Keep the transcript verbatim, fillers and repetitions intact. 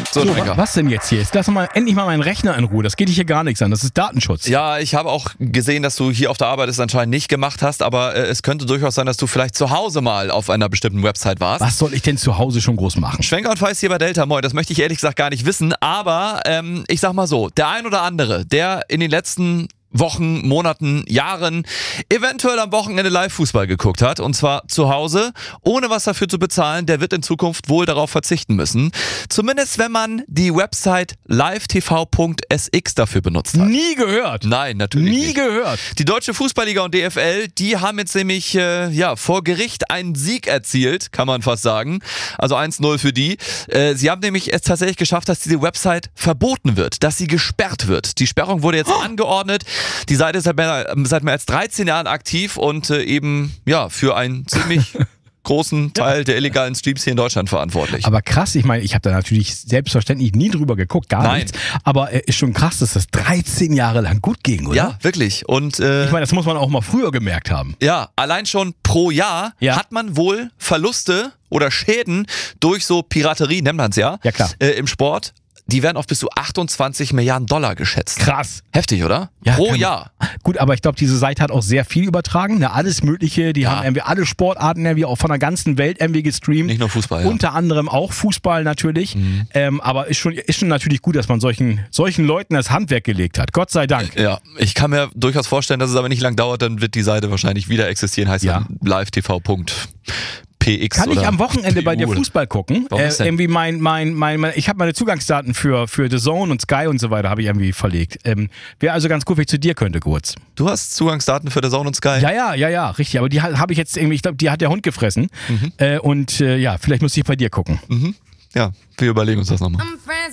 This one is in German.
So, So, wa- was denn jetzt hier? Jetzt lass mal endlich mal meinen Rechner in Ruhe. Das geht dich hier gar nichts an. Das ist Datenschutz. Ja, ich habe auch gesehen, dass du hier auf der Arbeit es anscheinend nicht gemacht hast, aber äh, es könnte durchaus sein, dass du vielleicht zu Hause mal auf einer bestimmten Website warst. Was soll ich denn zu Hause schon groß machen? Schwenker und Feist hier bei Delta, moin, das möchte ich ehrlich gesagt gar nicht wissen, aber ähm, ich sag mal so, der ein oder andere, der in den letzten Wochen, Monaten, Jahren eventuell am Wochenende Live-Fußball geguckt hat, und zwar zu Hause, ohne was dafür zu bezahlen, der wird in Zukunft wohl darauf verzichten müssen. Zumindest wenn man die Website live t v punkt s x dafür benutzt hat. Nie gehört. Nein, natürlich Nie nicht. gehört. Die Deutsche Fußballliga und D F L, die haben jetzt nämlich äh, ja, vor Gericht einen Sieg erzielt, kann man fast sagen. Also eins null für die. Äh, sie haben nämlich es tatsächlich geschafft, dass diese Website verboten wird, dass sie gesperrt wird. Die Sperrung wurde jetzt oh. angeordnet. Die Seite ist seit mehr, seit mehr als dreizehn Jahren aktiv und äh, eben ja für einen ziemlich großen Teil der illegalen Streams hier in Deutschland verantwortlich. Aber krass, ich meine, ich habe da natürlich selbstverständlich nie drüber geguckt, gar Nein. nichts. Aber äh, ist schon krass, dass das dreizehn Jahre lang gut ging, oder? Ja, wirklich. Und äh, ich meine, das muss man auch mal früher gemerkt haben. ja, allein schon pro Jahr Ja. hat man wohl Verluste oder Schäden durch so Piraterie, nennt man es ja, Ja, klar. Äh, im Sport. Die werden auf bis zu achtundzwanzig Milliarden Dollar geschätzt. Krass. Heftig, oder? Ja, pro kann- Jahr. Gut, aber ich glaube, diese Seite hat auch sehr viel übertragen. Ne? Alles Mögliche. Die Ja. haben irgendwie alle Sportarten irgendwie auch von der ganzen Welt irgendwie gestreamt. Nicht nur Fußball, ja. Unter anderem auch Fußball natürlich. Ähm, aber ist schon, ist schon natürlich gut, dass man solchen, solchen Leuten das Handwerk gelegt hat. Gott sei Dank. Ja, ich kann mir durchaus vorstellen, dass es aber nicht lang dauert, dann wird die Seite wahrscheinlich wieder existieren, heißt Ja. dann live t v punkt p x. Kann ich oder am Wochenende bei dir P U. Fußball gucken? Warum Äh, ist denn? irgendwie mein, mein, mein, mein, ich habe meine Zugangsdaten für, für The Zone und Sky und so weiter habe ich irgendwie verlegt. Ähm, Wäre also ganz gut, wenn ich zu dir könnte kurz. Du hast Zugangsdaten für The Zone und Sky? Ja, ja, ja, ja, richtig. Aber die ha- habe ich jetzt irgendwie, ich glaube, die hat der Hund gefressen. Äh, und äh, ja, vielleicht muss ich bei dir gucken. Ja, wir überlegen uns das nochmal.